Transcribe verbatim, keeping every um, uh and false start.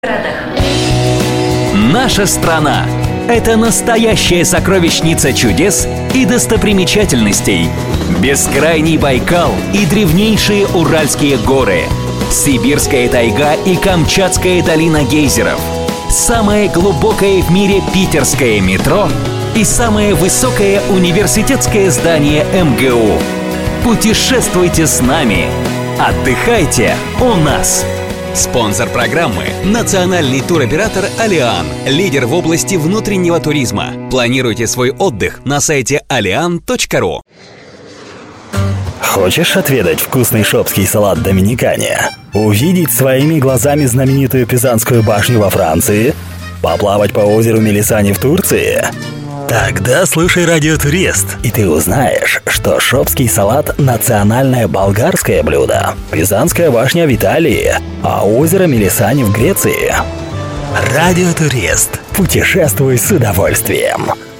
Наша страна – это настоящая сокровищница чудес и достопримечательностей. Бескрайний Байкал и древнейшие Уральские горы, Сибирская тайга и Камчатская долина гейзеров, самое глубокое в мире питерское метро и самое высокое университетское здание эм гэ у. Путешествуйте с нами! Отдыхайте у нас! Спонсор программы – национальный туроператор «Алиан», лидер в области внутреннего туризма. Планируйте свой отдых на сайте алиан точка ру. Хочешь отведать вкусный шопский салат доминикане? Увидеть своими глазами знаменитую Пизанскую башню во Франции? Поплавать по озеру Мелисани в Турции? Тогда слушай «Радио Турист», и ты узнаешь, что шопский салат – национальное болгарское блюдо, Пизанская башня в Италии, а озеро Мелисани в Греции. «Радио Турист». Путешествуй с удовольствием.